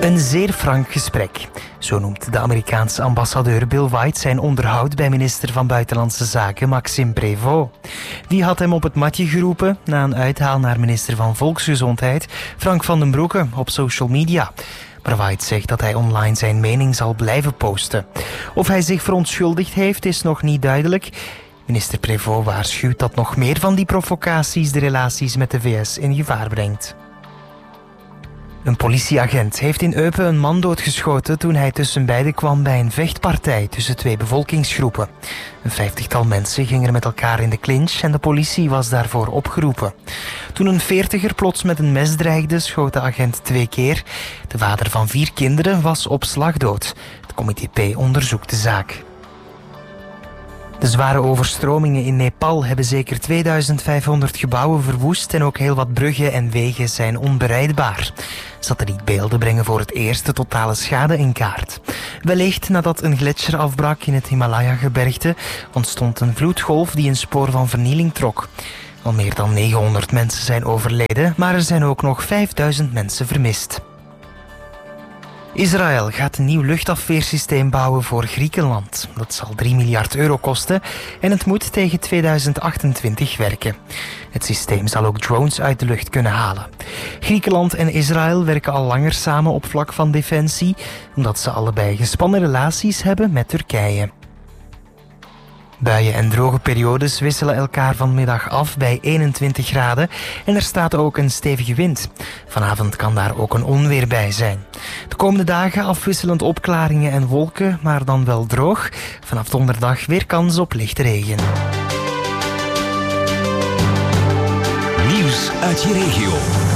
Een zeer frank gesprek. Zo noemt de Amerikaanse ambassadeur Bill White zijn onderhoud bij minister van Buitenlandse Zaken Maxime Prévost. Die had hem op het matje geroepen na een uithaal naar minister van Volksgezondheid Frank van den Broeke op social media. Maar White zegt dat hij online zijn mening zal blijven posten. Of hij zich verontschuldigd heeft is nog niet duidelijk. Minister Prévost waarschuwt dat nog meer van die provocaties de relaties met de VS in gevaar brengt. Een politieagent heeft in Eupen een man doodgeschoten toen hij tussen beiden kwam bij een vechtpartij tussen twee bevolkingsgroepen. Een 50-tal mensen gingen er met elkaar in de clinch en de politie was daarvoor opgeroepen. Toen een 40er plots met een mes dreigde, schoot de agent 2 keer. De vader van 4 kinderen was op slag dood. Het comité P onderzoekt de zaak. De zware overstromingen in Nepal hebben zeker 2500 gebouwen verwoest en ook heel wat bruggen en wegen zijn onbereikbaar. Satellietbeelden brengen voor het eerst de totale schade in kaart. Wellicht nadat een gletsjer afbrak in het Himalaya-gebergte ontstond een vloedgolf die een spoor van vernieling trok. Al meer dan 900 mensen zijn overleden, maar er zijn ook nog 5000 mensen vermist. Israël gaat een nieuw luchtafweersysteem bouwen voor Griekenland. Dat zal 3 miljard euro kosten en het moet tegen 2028 werken. Het systeem zal ook drones uit de lucht kunnen halen. Griekenland en Israël werken al langer samen op vlak van defensie, omdat ze allebei gespannen relaties hebben met Turkije. Buien en droge periodes wisselen elkaar vanmiddag af bij 21 graden en er staat ook een stevige wind. Vanavond kan daar ook een onweer bij zijn. De komende dagen afwisselend opklaringen en wolken, maar dan wel droog. Vanaf donderdag weer kans op lichte regen. Nieuws uit je regio.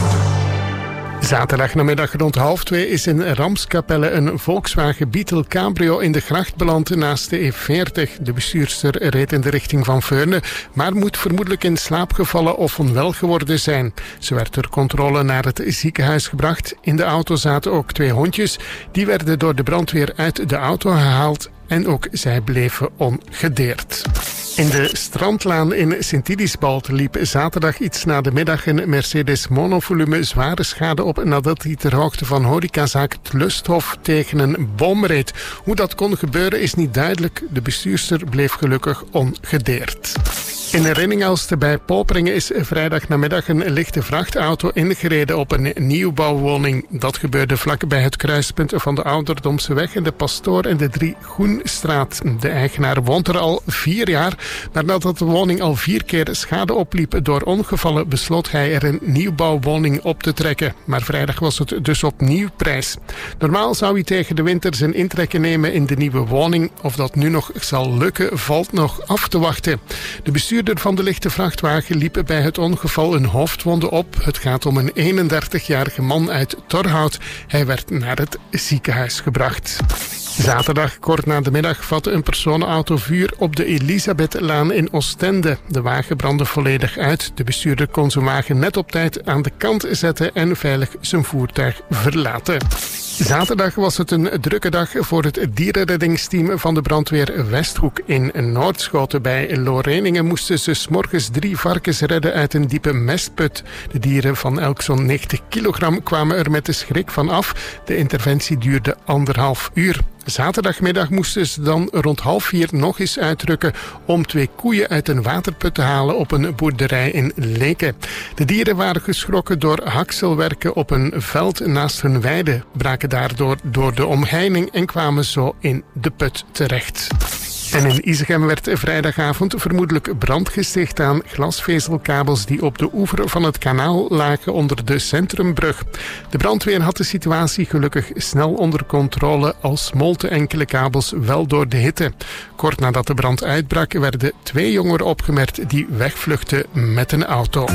Zaterdag namiddag rond 1:30 is in Ramskapelle een Volkswagen Beetle Cabrio in de gracht beland naast de E40. De bestuurster reed in de richting van Veurne, maar moet vermoedelijk in slaap gevallen of onwel geworden zijn. Ze werd ter controle naar het ziekenhuis gebracht. In de auto zaten ook 2 hondjes. Die werden door de brandweer uit de auto gehaald en ook zij bleven ongedeerd. In de Strandlaan in Sint-Idisbald liep zaterdag iets na de middag een Mercedes monovolume zware schade op nadat hij ter hoogte van horecazaak Het Lusthof tegen een boom reed. Hoe dat kon gebeuren is niet duidelijk. De bestuurster bleef gelukkig ongedeerd. In Rinningelste bij Poperingen is vrijdag namiddag een lichte vrachtauto ingereden op een nieuwbouwwoning. Dat gebeurde vlak bij het kruispunt van de Ouderdomseweg en de Pastoor en de 3 Groenstraat. De eigenaar woont er al 4 jaar, maar nadat de woning al 4 keer schade opliep door ongevallen, besloot hij er een nieuwbouwwoning op te trekken. Maar vrijdag was het dus opnieuw prijs. Normaal zou hij tegen de winter zijn intrekken nemen in de nieuwe woning. Of dat nu nog zal lukken, valt nog af te wachten. De bestuurder van de lichte vrachtwagen liep bij het ongeval een hoofdwonde op. Het gaat om een 31-jarige man uit Torhout. Hij werd naar het ziekenhuis gebracht. Zaterdag, kort na de middag, vatte een personenauto vuur op de Elisabethlaan in Oostende. De wagen brandde volledig uit. De bestuurder kon zijn wagen net op tijd aan de kant zetten en veilig zijn voertuig verlaten. Zaterdag was het een drukke dag voor het dierenreddingsteam van de brandweer Westhoek in Noordschoten. Bij Loreningen moesten ze 's morgens 3 varkens redden uit een diepe mestput. De dieren van elk zo'n 90 kilogram kwamen er met de schrik van af. De interventie duurde 1,5 uur. Zaterdagmiddag moesten ze dan rond 3:30 nog eens uitrukken om 2 koeien uit een waterput te halen op een boerderij in Leken. De dieren waren geschrokken door hakselwerken op een veld naast hun weide, braken daardoor door de omheining en kwamen zo in de put terecht. En in Isegem werd vrijdagavond vermoedelijk brand gesticht aan glasvezelkabels die op de oever van het kanaal lagen onder de Centrumbrug. De brandweer had de situatie gelukkig snel onder controle, al smolten enkele kabels wel door de hitte. Kort nadat de brand uitbrak werden 2 jongeren opgemerkt die wegvluchtten met een auto.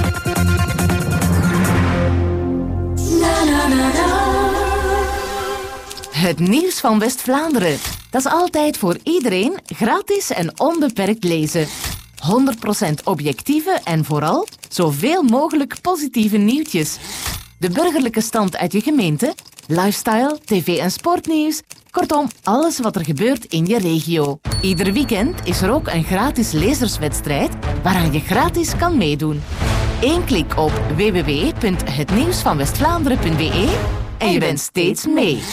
Het nieuws van West-Vlaanderen. Dat is altijd voor iedereen gratis en onbeperkt lezen. 100% objectieve en vooral zoveel mogelijk positieve nieuwtjes. De burgerlijke stand uit je gemeente, lifestyle, tv- en sportnieuws. Kortom, alles wat er gebeurt in je regio. Ieder weekend is er ook een gratis lezerswedstrijd waaraan je gratis kan meedoen. 1 klik op www.hetnieuwsvanwestvlaanderen.be en je bent steeds mee.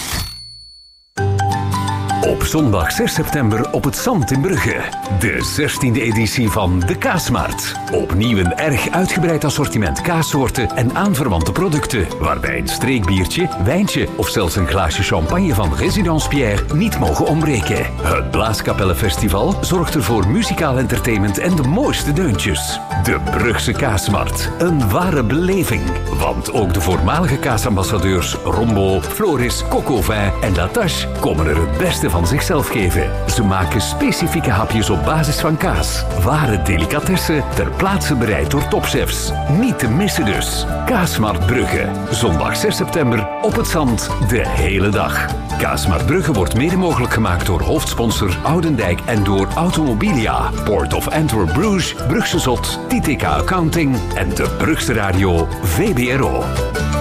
Op zondag 6 september op het Zand in Brugge. De 16e editie van de Kaasmarkt. Opnieuw een erg uitgebreid assortiment kaassoorten en aanverwante producten. Waarbij een streekbiertje, wijntje of zelfs een glaasje champagne van Résidence Pierre niet mogen ontbreken. Het Blaaskapellenfestival zorgt er voor muzikaal entertainment en de mooiste deuntjes. De Brugse Kaasmarkt. Een ware beleving. Want ook de voormalige kaasambassadeurs Rombo, Floris, Cocovin en Latache komen er het beste van zichzelf geven. Ze maken specifieke hapjes op basis van kaas. Ware delicatessen ter plaatse bereid door topchefs. Niet te missen dus. Kaasmarkt Brugge. Zondag 6 september op het Zand de hele dag. Kaasmarkt Brugge wordt mede mogelijk gemaakt door hoofdsponsor Oudendijk en door Automobilia, Port of Antwerp Bruges, Brugse Zot, TTK Accounting en de Brugse Radio VBRO.